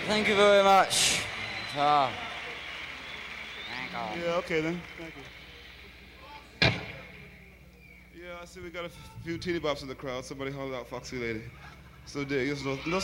Thank you very much. Thank you. Yeah, okay then. Thank you. Yeah, I see we got a few teeny bops in the crowd. Somebody holler out Foxy Lady. So there, no